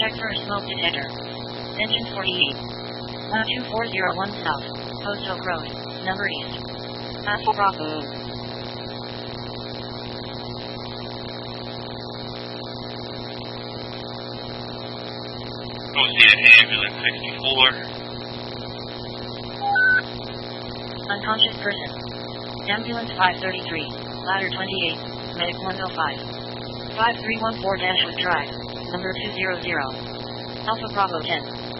Check for a smoke detector. Engine 48. 12401 South. Post Oak Road. Number East. Alpha Bravo. Proceed ambulance 64. Unconscious person. Ambulance 533. Ladder 28. Medic 105. 5314-Drive. Number 200. Alpha Bravo 10.